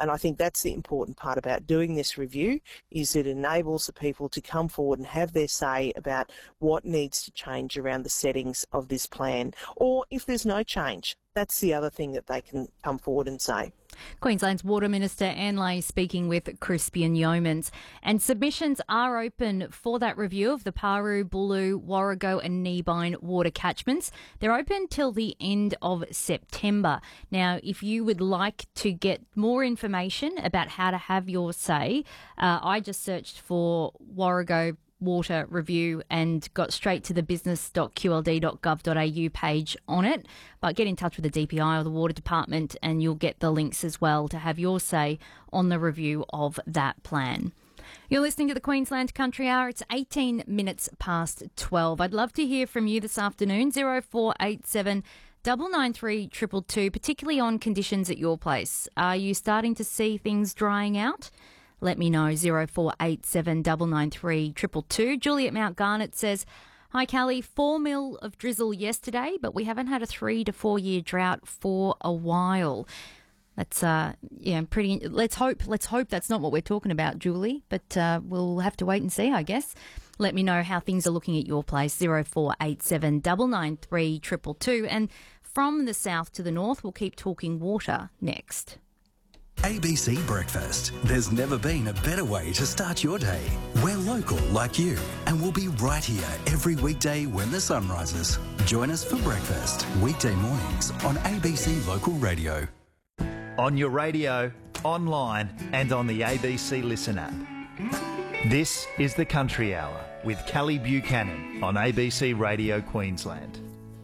And I think that's the important part about doing this review, is it enables the people to come forward and have their say about what needs to change around the settings of this plan, or if there's no change. That's the other thing that they can come forward and say. Queensland's Water Minister Anne Ley speaking with Crispian Yeomans. And submissions are open for that review of the Paroo, Bulu, Warrego and Kneebine water catchments. They're open till the end of September. Now, if you would like to get more information about how to have your say, I just searched for Warrego water review and got straight to the business.qld.gov.au page on it. But get in touch with the DPI or the Water Department and you'll get the links as well to have your say on the review of that plan. You're listening to the Queensland Country Hour. It's 18 minutes past 12. I'd love to hear from you this afternoon, 0487 993 222, particularly on conditions at your place. Are you starting to see things drying out? Let me know, 0487 993 222. Julie at Mount Garnet says, hi, Callie, 4 mil of drizzle yesterday, but we haven't had a 3 to 4 year drought for a while. That's, pretty, let's hope that's not what we're talking about, Julie, but we'll have to wait and see, I guess. Let me know how things are looking at your place, 0487 993 222. And from the south to the north, we'll keep talking water next. ABC Breakfast. There's never been a better way to start your day. We're local like you, and we'll be right here every weekday when the sun rises. Join us for breakfast, weekday mornings on ABC Local Radio. On your radio, online and on the ABC Listen app. This is the Country Hour with Callie Buchanan on ABC Radio Queensland.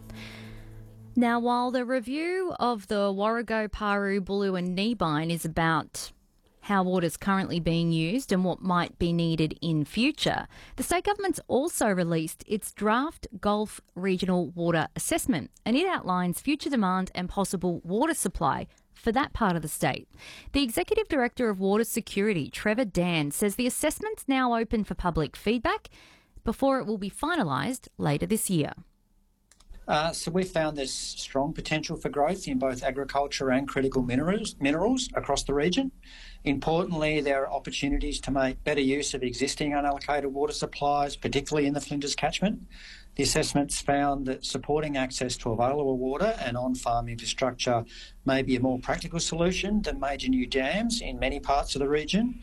Now, while the review of the Warrego, Paroo, Bulu and Kneebine is about how water is currently being used and what might be needed in future, the state government's also released its draft Gulf Regional Water Assessment, and it outlines future demand and possible water supply for that part of the state. The Executive Director of Water Security, Trevor Dan, says the assessment's now open for public feedback before it will be finalised later this year. So we found there's strong potential for growth in both agriculture and critical minerals across the region. Importantly, there are opportunities to make better use of existing unallocated water supplies, particularly in the Flinders catchment. The assessments found that supporting access to available water and on-farm infrastructure may be a more practical solution than major new dams in many parts of the region.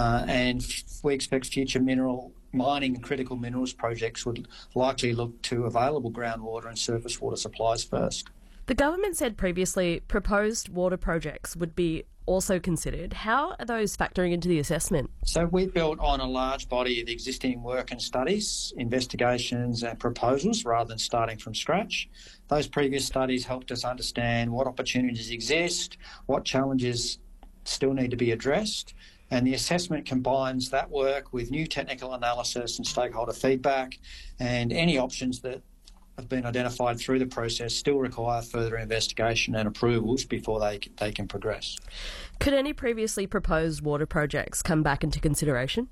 And we expect future mineral mining and critical minerals projects would likely look to available groundwater and surface water supplies first. The government said previously proposed water projects would be also considered. How are those factoring into the assessment? So we built on a large body of existing work and studies, investigations and proposals rather than starting from scratch. Those previous studies helped us understand what opportunities exist, what challenges still need to be addressed, and the assessment combines that work with new technical analysis and stakeholder feedback, and any options that have been identified through the process still require further investigation and approvals before they can progress. Could any previously proposed water projects come back into consideration?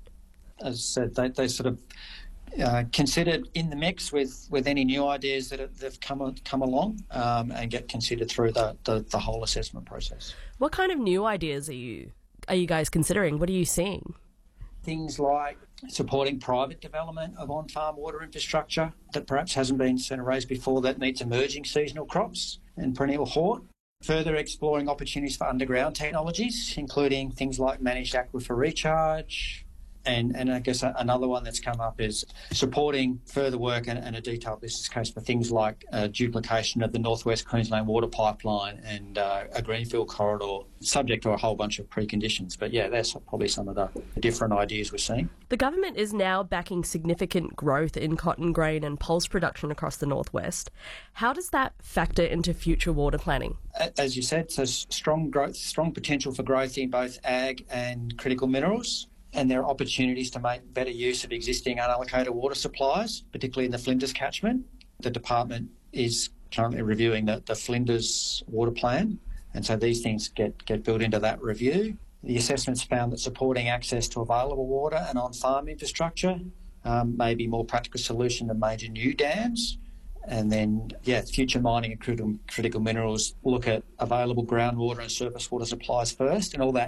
As I said, they sort of considered in the mix with any new ideas that have come along and get considered through the whole assessment process. What kind of new ideas are you guys considering? What are you seeing? Things like supporting private development of on-farm water infrastructure that perhaps hasn't been raised before that meets emerging seasonal crops and perennial hort. Further exploring opportunities for underground technologies, including things like managed aquifer recharge. And I guess another one that's come up is supporting further work and a detailed business case for things like duplication of the North West Queensland water pipeline and a greenfield corridor, subject to a whole bunch of preconditions. But yeah, that's probably some of the different ideas we're seeing. The government is now backing significant growth in cotton, grain and pulse production across the Northwest. How does that factor into future water planning? As you said, so strong potential for growth in both ag and critical minerals. And there are opportunities to make better use of existing unallocated water supplies, particularly in the Flinders catchment. The department is currently reviewing the Flinders water plan, and so these things get built into that review. The assessments found that supporting access to available water and on-farm infrastructure may be a more practical solution than major new dams. And then, future mining and critical minerals look at available groundwater and surface water supplies first, and all that